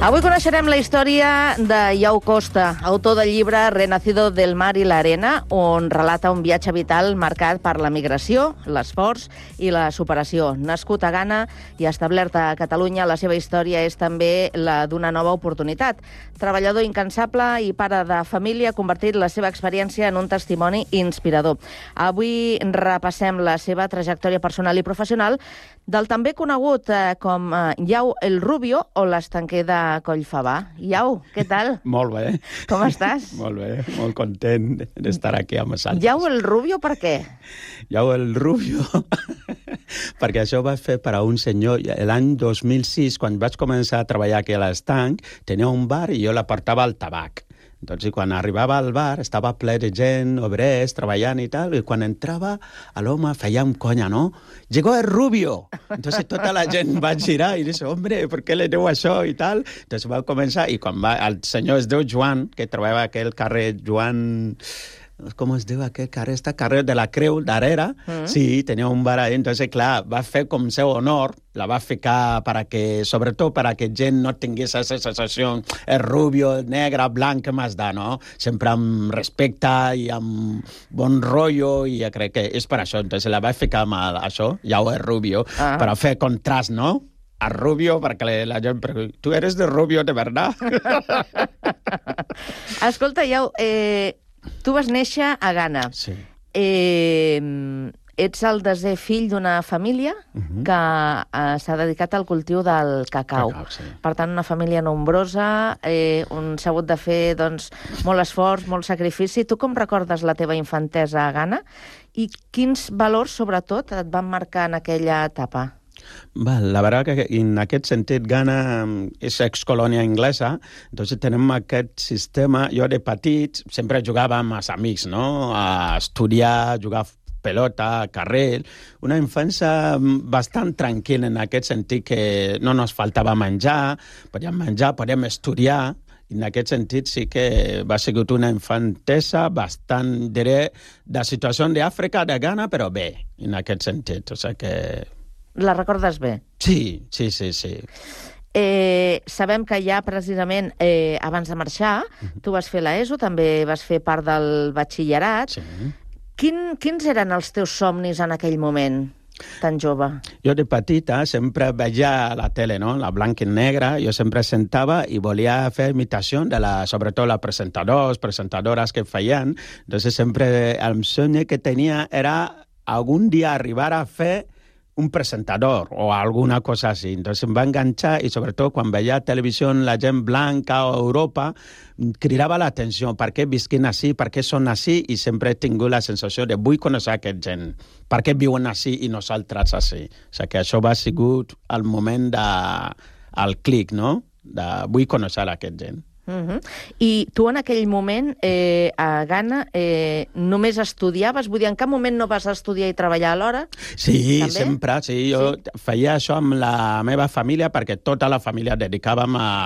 Avui coneixerem la història de Iau Costa, autor del llibre Renacido del mar i l'arena, on relata un viatge vital marcat per la migració, l'esforç i la superació. Nascut a Ghana i establert a Catalunya, la seva història és també la d'una nova oportunitat. Treballador incansable i pare de família ha convertit la seva experiència en un testimoni inspirador. Avui repassem la seva trajectòria personal i professional del també conegut com Iau el Rubio o l'estanquer de Collfabà. Iau, què tal? Molt bé. Com estàs? Molt bé, molt content d'estar aquí amb vosaltres. Iau el Rubio, per què? Iau el Rubio, perquè això va fer per a un senyor. L'any 2006, quan vaig començar a treballar aquí a l'estanc, tenia un bar i jo la portava al tabac. Entonces, quan arribava al bar, estava ple de gent, obrers, treballant i tal, i quan entrava, l'home feia un conya, ¿no? Llegó el Rubio! Entonces, tota la gent va girar i dice, hombre, ¿por qué le diu això i tal? Entonces va començar, i quan el senyor es diu Joan, que treballava a aquell carrer Joan... Com es diu aquest carrer? Està carrer de la Creu, darrere. Sí, tenia un bar ahí. Entonces, clar, va fer com seu honor, la va ficar sobretot per a que gent no tingués aquesta sensació, el rubio, el negre, blanc, què m'has de, no? Sempre amb respecte i amb bon rotllo, i jo crec que és per això. Entonces, la va ficar amb això, Iau el Rubio, per a fer contrast, no? A Rubio, perquè la gent pregunta, tu eres de Rubio de verdad? Escolta, Iau, tu vas néixer a Ghana. Sí. Ets el desè fill d'una família que s'ha dedicat al cultiu del cacau. Sí. Per tant, una família nombrosa, on s'ha hagut de fer molt esforç, molt sacrifici. Tu com recordes la teva infantesa a Ghana? I quins valors, sobretot, et van marcar en aquella etapa? La verdad que en aquest sentit Ghana és excolònia inglesa, entonces tenim aquest sistema. Jo de petit sempre jugava amb els amics, no? A estudiar, jugar pelota, carrer, una infància bastant tranquil·la en aquest sentit que no ens faltava menjar, podíem estudiar. En aquest sentit sí que va ser una infantesa bastant, diré, de situació d'Àfrica, de Ghana, però bé, en aquest sentit. O sigui que... La recordes bé? Sí. Sabem que ja precisament abans de marxar tu vas fer l'ESO, també vas fer part del batxillerat. Sí. Quins eren els teus somnis en aquell moment, tan jove? Jo de petita sempre veia la tele, no? La blanca i negra, jo sempre sentava i volia fer imitació de sobretot les presentadores que feien. Entonces sempre el somni que tenia era algun dia arribar a fer un presentador o alguna cosa así. Entonces em va enganxar i sobretot quan veia televisió la gent blanca o Europa cridava l'atenció, per què visquin així, per què són així, i sempre he tingut la sensació de vull conèixer aquest gent, per què viuen així i nosaltres així. O sigui que això va sigut el moment del clic, no? De vull conèixer aquest gent. I tu en aquell moment a Ghana només estudiaves? Vull dir, en cap moment no vas estudiar i treballar alhora? Sí, també? Sempre, sí. Jo feia això amb la meva família perquè tota la família dedicàvem a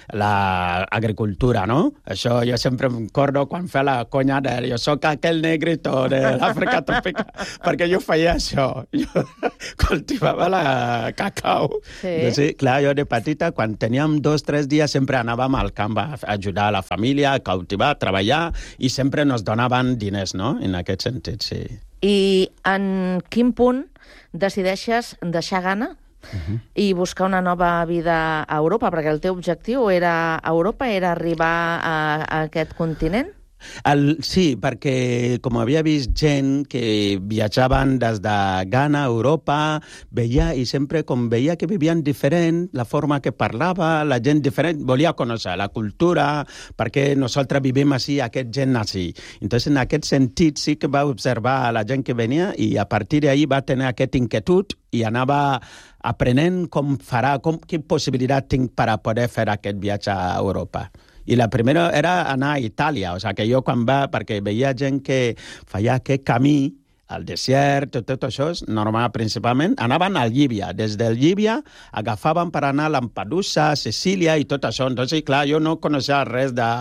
l'agricultura, no? Això jo sempre em recordo quan feia la conya de jo soc aquell negrito de l'Àfrica tropical, perquè jo feia això. Jo cultivava la cacau. Sí, clar, jo de petita, quan teníem 2 o 3 dies, sempre anàvem al camp a ajudar a la família, a cultivar, a treballar, i sempre ens donaven diners, no? En aquest sentit, sí. I en quin punt decideixes deixar Ghana i buscar una nova vida a Europa? Perquè el teu objectiu era Europa, era arribar a aquest continent? Sí, perquè com havia vist gent que viatjaven des de Ghana a Europa, veia, i sempre com veia que vivien diferent, la forma que parlava, la gent diferent, volia conèixer la cultura, perquè nosaltres vivim així, aquest gent així. Entonces, en aquest sentit, sí que va observar la gent que venia i a partir d'ahir va tenir aquesta inquietud i anava aprenent com farà, quina possibilitat tinc per a poder fer aquest viatge a Europa. I la primera era anar a Itàlia, o sigui que jo quan perquè veia gent que feia aquest camí, al desert, tot això, normal principalment, anaven a Líbia. Des de Líbia agafaven per anar a Lampedusa, Sicília i tot això. Entonces, clar, jo no coneixia res de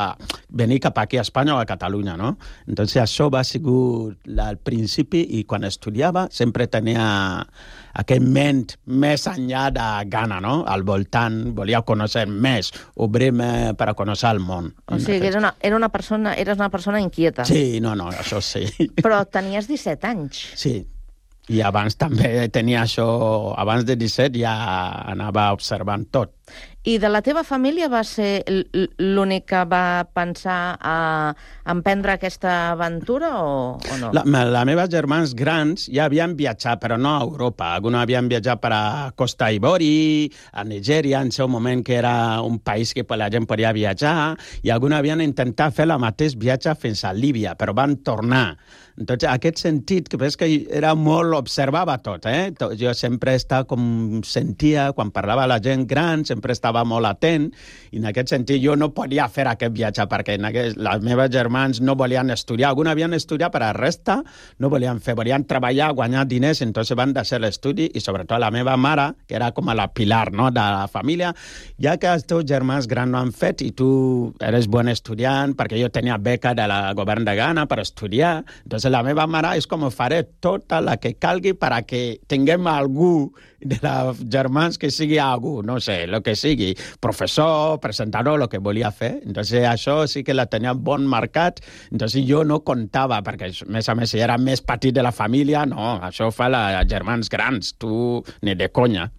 venir cap aquí a Espanya o a Catalunya, no? Entonces això va ser al principi i quan estudiava sempre tenia aquell ment més enllà de Ghana, no? Al voltant, volia conèixer més, obrir-me per a conèixer el món. O sigui, eres una persona inquieta. Sí, no, això sí. Però tenies 17 anys. Sí, i abans també tenia això, abans de 17 ja anava observant tot. I de la teva família va ser l'únic que va pensar a emprendre aquesta aventura o no? Les meves germans grans ja havien viatjat, però no a Europa. Alguns havien viatjat per a Costa d'Ivori, a Nigèria, en seu moment que era un país que la gent podia viatjar, i alguns havien intentat fer el mateix viatge fins a Líbia, però van tornar. Entonces, en aquest sentit, que ves que era molt, observava tot, Jo sempre estava com sentia, quan parlava la gent gran, sempre estava molt atent, i en aquest sentit jo no podia fer aquest viatge, perquè les meves germans no volien estudiar, alguns havien estudiat, però la resta no volien fer, volien treballar, guanyar diners, entonces van deixar l'estudi, i sobretot la meva mare, que era com la pilar, no?, de la família, ja que els teus germans grans no han fet, i tu eres bon estudiant, perquè jo tenia beca del govern de Ghana per estudiar, entonces la meva mare és com faré tota la que calgui perquè tinguem algú de les germans que sigui algú, no sé, el que sigui, professor, presentador, el que volia fer. Entonces això sí que la tenia bon marcat, entonces jo no comptava, perquè a més, si era més petit de la família, no, això fa les germans grans, tu ni de conya.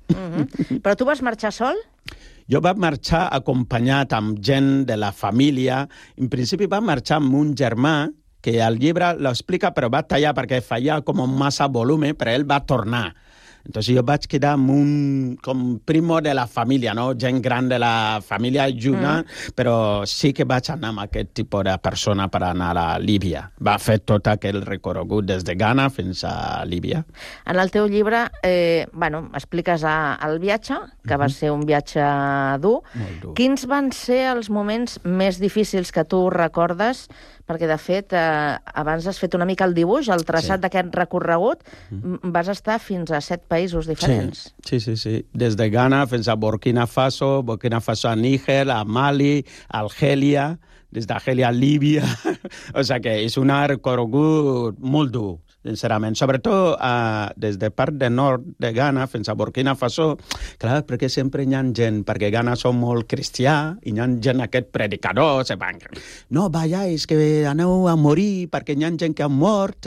Però tu vas marxar sol? Jo vaig marxar acompanyat amb gent de la família. En principi vaig marxar amb un germà que al llibre l'explica, però va tallar perquè feia com massa volum, però ell va tornar. Entonces jo vaig quedar amb un com primo de la família, no? Gent gran de la família ajudant, però sí que vaig anar amb aquest tipus de persona per anar a Líbia. Va fer tot aquell recorregut des de Ghana fins a Líbia. En el teu llibre, expliques el viatge, que va ser un viatge dur. Molt dur. Quins van ser els moments més difícils que tu recordes? Perquè, de fet, abans has fet una mica el dibuix, el traçat d'aquest recorregut, vas estar fins a 7 països diferents. Sí. Des de Ghana fins a Burkina Faso a Níger, a Mali, a Argèlia, des d'Argèlia a Líbia. O sigui que és un recorregut molt dur, sincerament. Sobretot des de part de nord de Ghana fins a Burkina Faso, clar, perquè sempre hi ha gent, perquè Ghana són molt cristià, i hi ha gent, aquest predicador, no vayáis, que aneu a morir, perquè hi ha gent que ha mort,